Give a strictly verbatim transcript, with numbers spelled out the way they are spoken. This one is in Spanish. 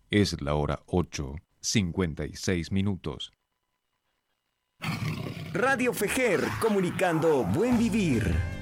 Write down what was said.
Es la hora ocho, cincuenta y seis minutos. Radio Fejer, comunicando buen vivir.